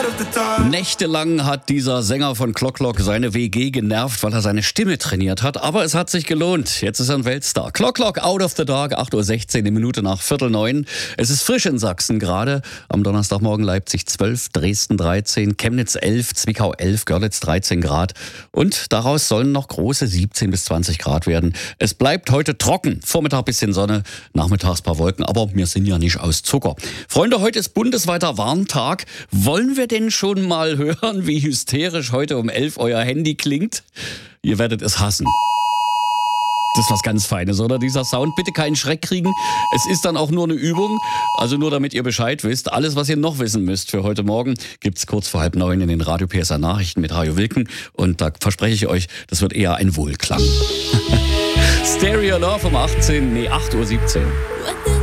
Nächtelang hat dieser Sänger von Clock Clock seine WG genervt, weil er seine Stimme trainiert hat. Aber es hat sich gelohnt. Jetzt ist er ein Weltstar. Clock Clock, Out of the Dark, 8:16 Uhr, eine Minute nach 8:45. Es ist frisch in Sachsen gerade. Am Donnerstagmorgen Leipzig 12, Dresden 13, Chemnitz 11, Zwickau 11, Görlitz 13 Grad. Und daraus sollen noch große 17 bis 20 Grad werden. Es bleibt heute trocken. Vormittag bisschen Sonne, nachmittags paar Wolken. Aber wir sind ja nicht aus Zucker. Freunde, heute ist bundesweiter Warntag. Wollen wir denn schon mal hören, wie hysterisch heute um 11 euer Handy klingt? Ihr werdet es hassen. Das ist was ganz Feines, oder? Dieser Sound. Bitte keinen Schreck kriegen. Es ist dann auch nur eine Übung. Also nur damit ihr Bescheid wisst. Alles, was ihr noch wissen müsst für heute Morgen, gibt's kurz vor 8:30 in den Radio PSR Nachrichten mit Hajo Wilken. Und da verspreche ich euch, das wird eher ein Wohlklang. Stereo Love um 8:17 Uhr.